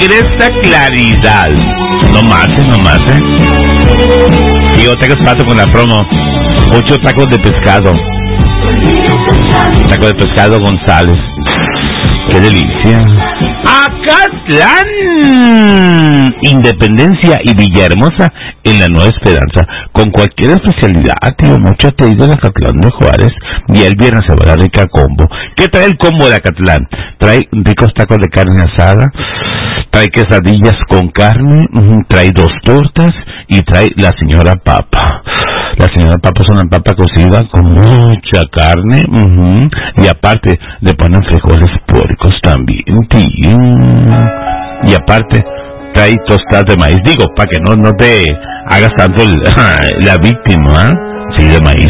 negreza claridad. No mates. Y yo tengo espacio con la promo. 8 tacos de pescado. Taco de pescado González. ¡Qué delicia! Acatlán, Independencia y Villahermosa en la Nueva Esperanza. Con cualquier especialidad, tío. Mucho te dice el Acatlán de Juárez. Y el viernes se va a la rica combo. ¿Qué trae el combo de Acatlán? Trae ricos tacos de carne asada. Trae quesadillas con carne. Trae 2 tortas. Y trae la señora papa. La señora papa es una papa cocida con mucha carne. Y aparte le ponen frijoles puercos también, tío. Y aparte trae tostadas de maíz. Digo, para que no te hagas tanto la víctima, ¿eh? Sí, de maíz.